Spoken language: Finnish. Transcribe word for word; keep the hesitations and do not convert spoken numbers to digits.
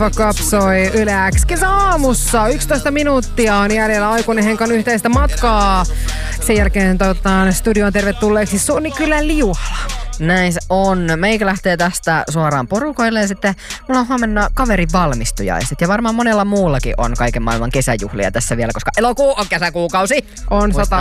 Kapsoi Yle X kesäaamussa. yksitoista minuuttia on jäljellä Aikuinen Henkan yhteistä matkaa. Sen jälkeen toivotetaan studioon tervetulleeksi Sonikylän Liuhala. Näin se on. Meikä lähtee tästä suoraan porukoille ja sitten mulla on huomenna kaverin valmistujaiset. Ja varmaan monella muullakin on kaiken maailman kesäjuhlia tässä vielä, koska elokuu on kesäkuukausi. On sata